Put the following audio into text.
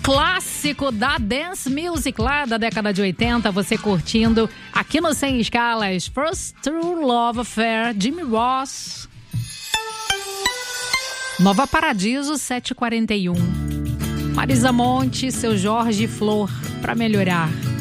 Clássico da Dance Music lá da década de 80, você curtindo aqui no Sem Escalas. First True Love Affair, Jimmy Ross. Nova Paradiso, 7h41. Marisa Monte, seu Jorge Flor, pra melhorar.